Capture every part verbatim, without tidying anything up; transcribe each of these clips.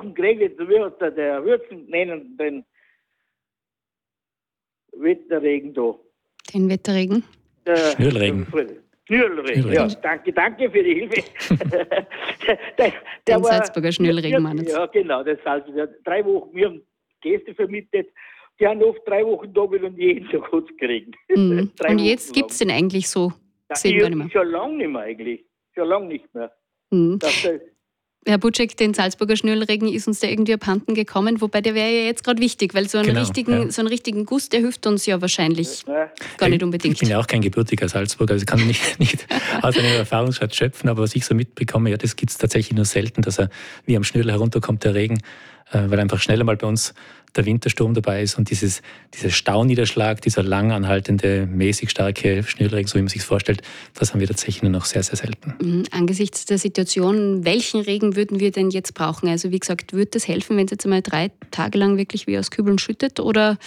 Wochen geregnet, wie hat der, der Würzen nennen, den Wetterregen da. Den Wetterregen? Der, Schnürlregen. Schnürlregen, ja, danke, danke für die Hilfe. der, der den war, Salzburger Schnürlregen, meinen Sie? Ja, genau, der Salzburger. Drei Wochen, wir haben Gäste vermietet, die haben oft drei Wochen da und jeden Tag hat es geregnet. Mhm. Und jetzt gibt es den eigentlich so? Sehen wir nicht mehr. Schon lange nicht mehr eigentlich. Schon lange nicht mehr. Mhm. Herr Butschek, den Salzburger Schnürlregen ist uns da irgendwie abhanden gekommen, wobei der wäre ja jetzt gerade wichtig, weil so einen, genau, richtigen, ja. so einen richtigen Guss, der hilft uns ja wahrscheinlich ja. gar nicht unbedingt. Ich bin ja auch kein gebürtiger Salzburger, also ich kann nicht, nicht aus einem Erfahrungsschatz schöpfen, aber was ich so mitbekomme, ja, das gibt es tatsächlich nur selten, dass er wie am Schnürl herunterkommt, der Regen, weil einfach schneller mal bei uns der Wintersturm dabei ist und dieses, dieser Stauniederschlag, dieser lang anhaltende, mäßig starke Schnürregen, so wie man sich es vorstellt, das haben wir tatsächlich nur noch sehr, sehr selten. Mhm. Angesichts der Situation, welchen Regen würden wir denn jetzt brauchen? Also wie gesagt, würde das helfen, wenn es jetzt einmal drei Tage lang wirklich wie aus Kübeln schüttet? Oder?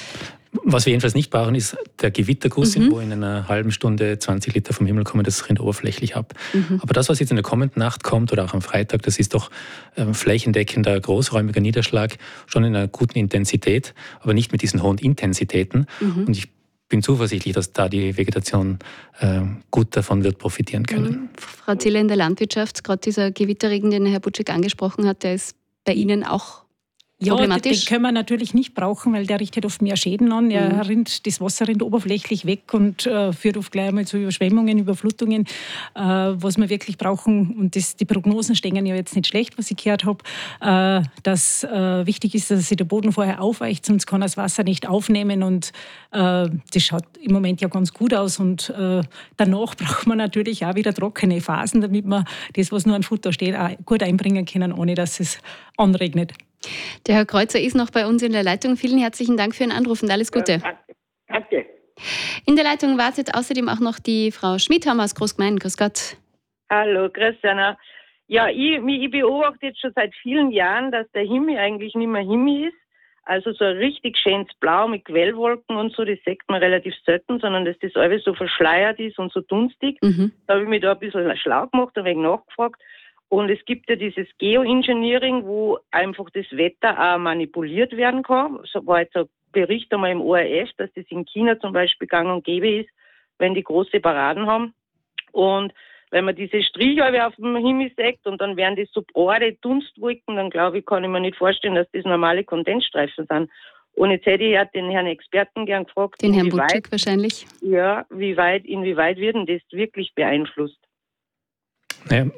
Was wir jedenfalls nicht brauchen, ist der Gewitterguss, mhm. wo in einer halben Stunde zwanzig Liter vom Himmel kommen, das rinnt oberflächlich ab. Mhm. Aber das, was jetzt in der kommenden Nacht kommt oder auch am Freitag, das ist doch äh, flächendeckender, großräumiger Niederschlag, schon in einer guten Intensität, aber nicht mit diesen hohen Intensitäten. Mhm. Und ich bin zuversichtlich, dass da die Vegetation äh, gut davon wird profitieren können. Mhm. Frau Ziller, in der Landwirtschaft, gerade dieser Gewitterregen, den Herr Butschek angesprochen hat, der ist bei Ihnen auch Ja, den können wir natürlich nicht brauchen, weil der richtet oft mehr Schäden an. Er mhm. rinnt, das Wasser rinnt oberflächlich weg und äh, führt oft gleich einmal zu Überschwemmungen, Überflutungen. Äh, was wir wirklich brauchen, und das, die Prognosen stehen ja jetzt nicht schlecht, was ich gehört habe, äh, dass äh, wichtig ist, dass sich der Boden vorher aufweicht, sonst kann er das Wasser nicht aufnehmen. Und äh, das schaut im Moment ja ganz gut aus. Und äh, danach braucht man natürlich auch wieder trockene Phasen, damit wir das, was nur an Futter steht, auch gut einbringen können, ohne dass es anregnet. Der Herr Kreuzer ist noch bei uns in der Leitung. Vielen herzlichen Dank für Ihren Anruf und alles Gute. Ja, danke. In der Leitung wartet außerdem auch noch die Frau Schmidhammer aus Großgemein. Grüß Gott. Hallo, Christiana. Ja, ich, ich beobachte jetzt schon seit vielen Jahren, dass der Himmel eigentlich nicht mehr Himmel ist. Also so ein richtig schönes Blau mit Quellwolken und so, das sieht man relativ selten, sondern dass das alles so verschleiert ist und so dunstig. Mhm. Da habe ich mich da ein bisschen schlau gemacht und ein wenig nachgefragt. Und es gibt ja dieses Geoengineering, wo einfach das Wetter auch manipuliert werden kann. So war jetzt ein Bericht einmal im O R F, dass das in China zum Beispiel gang und gäbe ist, wenn die große Paraden haben. Und wenn man diese Strichhalbe auf dem Himmel sieht und dann werden das so breite Dunstwolken, dann glaube ich, kann ich mir nicht vorstellen, dass das normale Kondensstreifen sind. Und jetzt hätte ich ja den Herrn Experten gern gefragt. Den Herrn Butschek wahrscheinlich. Ja, wie weit, inwieweit wird denn das wirklich beeinflusst? Naja.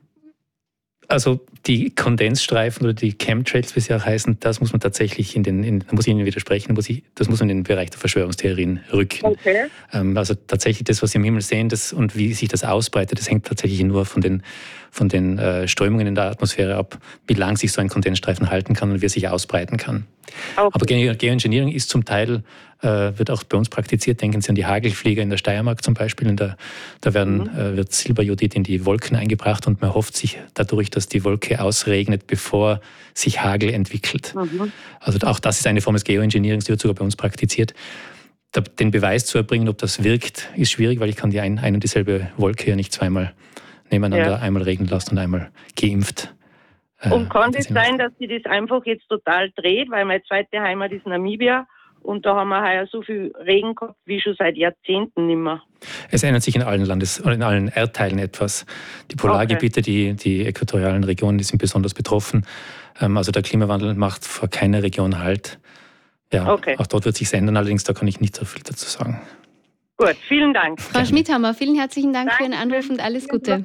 Also die Kondensstreifen oder die Chemtrails, wie sie auch heißen, das muss man tatsächlich in den, in, da muss ich Ihnen widersprechen, muss ich, das muss man in den Bereich der Verschwörungstheorien rücken. Okay. Ähm, also tatsächlich das, was Sie im Himmel sehen, das, und wie sich das ausbreitet, das hängt tatsächlich nur von den, von den äh, Strömungen in der Atmosphäre ab, wie lang sich so ein Kondensstreifen halten kann und wie er sich ausbreiten kann. Okay. Aber Geoengineering ist zum Teil, äh, wird auch bei uns praktiziert. Denken Sie an die Hagelflieger in der Steiermark zum Beispiel. In der, da werden, mhm. äh, wird Silberjodid in die Wolken eingebracht und man hofft sich dadurch, dass die Wolke ausregnet, bevor sich Hagel entwickelt. Mhm. Also auch das ist eine Form des Geoengineerings, die wird sogar bei uns praktiziert. Da, den Beweis zu erbringen, ob das wirkt, ist schwierig, weil ich kann die ein, ein und dieselbe Wolke ja nicht zweimal nebeneinander, ja. einmal regnen lassen und einmal geimpft. Und kann es das sein, dass sie das einfach jetzt total dreht, weil meine zweite Heimat ist Namibia und da haben wir heuer so viel Regen gehabt wie schon seit Jahrzehnten nicht mehr. Es ändert sich in allen Landes- oder in allen Erdteilen etwas. Die Polargebiete, okay. die, die äquatorialen Regionen, die sind besonders betroffen. Also der Klimawandel macht vor keiner Region Halt. Ja, okay. Auch dort wird sich ändern, allerdings da kann ich nicht so viel dazu sagen. Gut, vielen Dank. Frau Schmidhammer, vielen herzlichen Dank Danke. für Ihren Anruf und alles Gute.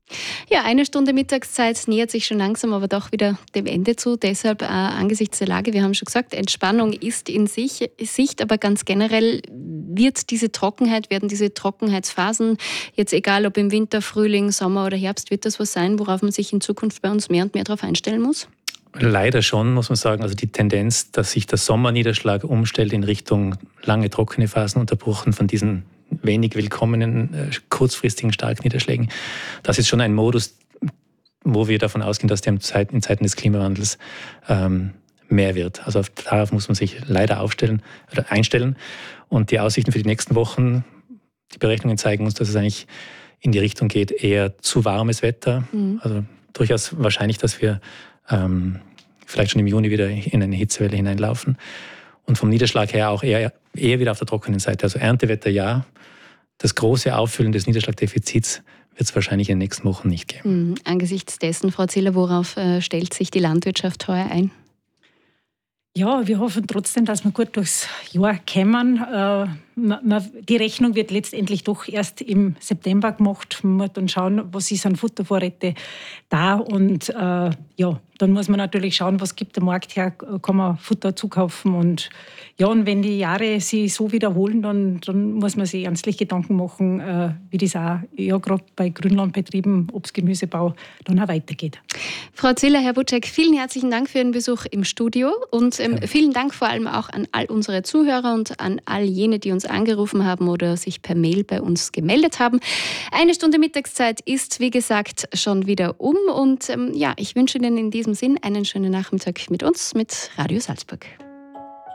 Ja, eine Stunde Mittagszeit nähert sich schon langsam, aber doch wieder dem Ende zu. Deshalb äh, angesichts der Lage, wir haben schon gesagt, Entspannung ist in sich, Sicht, aber ganz generell wird diese Trockenheit, werden diese Trockenheitsphasen, jetzt egal ob im Winter, Frühling, Sommer oder Herbst, wird das was sein, worauf man sich in Zukunft bei uns mehr und mehr darauf einstellen muss? Leider schon, muss man sagen. Also die Tendenz, dass sich der Sommerniederschlag umstellt in Richtung lange trockene Phasen, unterbrochen von diesen wenig willkommenen, äh, kurzfristigen Starkniederschlägen. Das ist schon ein Modus, wo wir davon ausgehen, dass der in Zeiten, in Zeiten des Klimawandels ähm, mehr wird. Also darauf muss man sich leider aufstellen oder einstellen. Und die Aussichten für die nächsten Wochen, die Berechnungen zeigen uns, dass es eigentlich in die Richtung geht, eher zu warmes Wetter. Mhm. Also durchaus wahrscheinlich, dass wir ähm, vielleicht schon im Juni wieder in eine Hitzewelle hineinlaufen. Und vom Niederschlag her auch eher, eher wieder auf der trockenen Seite. Also Erntewetter ja, das große Auffüllen des Niederschlagdefizits wird es wahrscheinlich in den nächsten Wochen nicht geben. Mhm. Angesichts dessen, Frau Ziller, worauf äh, stellt sich die Landwirtschaft heuer ein? Ja, wir hoffen trotzdem, dass wir gut durchs Jahr kommen. Äh, die Rechnung wird letztendlich doch erst im September gemacht. Man muss dann schauen, was ist an Futtervorräte da. Und äh, ja, dann muss man natürlich schauen, was gibt der Markt her, kann man Futter zukaufen. Und ja, und wenn die Jahre sich so wiederholen, dann, dann muss man sich ernstlich Gedanken machen, äh, wie das auch ja, gerade bei Grünlandbetrieben, Obstgemüsebau, dann auch weitergeht. Frau Ziller, Herr Butschek, vielen herzlichen Dank für Ihren Besuch im Studio und ähm, vielen Dank vor allem auch an all unsere Zuhörer und an all jene, die uns angerufen haben oder sich per Mail bei uns gemeldet haben. Eine Stunde Mittagszeit ist, wie gesagt, schon wieder um und ähm, ja, ich wünsche Ihnen in diesem Sinn einen schönen Nachmittag mit uns, mit Radio Salzburg.